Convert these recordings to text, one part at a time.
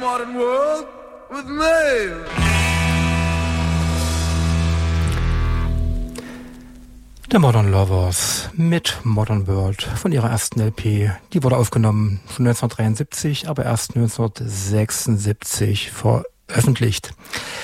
modern world with me. The Modern Lovers mit Modern World von ihrer ersten LP. Die wurde aufgenommen schon 1973, aber erst 1976 veröffentlicht.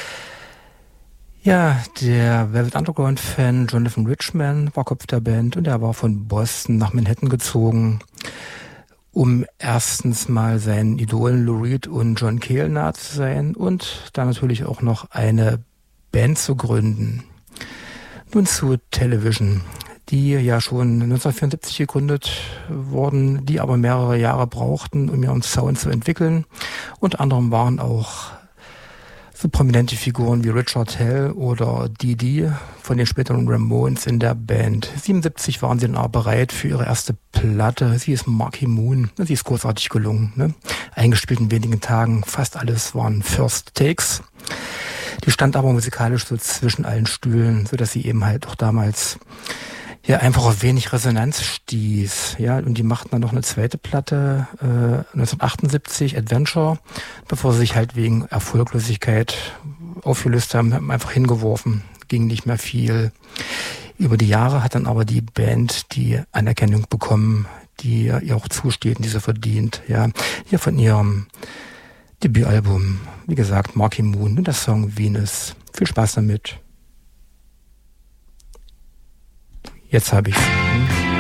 Ja, der Velvet Underground-Fan Jonathan Richman war Kopf der Band und er war von Boston nach Manhattan gezogen, um erstens mal seinen Idolen Lou Reed und John Cale nahe zu sein und dann natürlich auch noch eine Band zu gründen. Nun zu Television, die ja schon 1974 gegründet wurden, die aber mehrere Jahre brauchten, um ihren Sound zu entwickeln. Unter anderem waren auch so prominente Figuren wie Richard Hell oder Dee von den späteren Ramones in der Band. 1977 waren sie dann aber bereit für ihre erste Platte. Sie ist Marquee Moon. Sie ist großartig gelungen. Ne? Eingespielt in wenigen Tagen. Fast alles waren First Takes. Die stand aber musikalisch so zwischen allen Stühlen, so dass sie eben halt auch damals ja einfach auf wenig Resonanz stieß. Ja, und die machten dann noch eine zweite Platte 1978, Adventure, bevor sie sich halt wegen Erfolglosigkeit aufgelöst haben einfach hingeworfen. Ging nicht mehr viel. Über die Jahre hat dann aber die Band die Anerkennung bekommen, die ihr auch zusteht und die sie verdient. Ja, hier von ihrem Debütalbum, wie gesagt, Marquee Moon und der Song Venus. Viel Spaß damit. Jetzt habe ich's.